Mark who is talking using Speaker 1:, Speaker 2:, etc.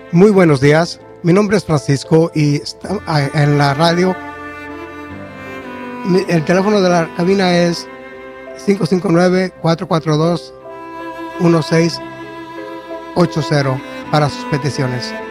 Speaker 1: Muy buenos días, mi nombre es Francisco y en la radio, el teléfono de la cabina es 559-442-1680 para sus peticiones.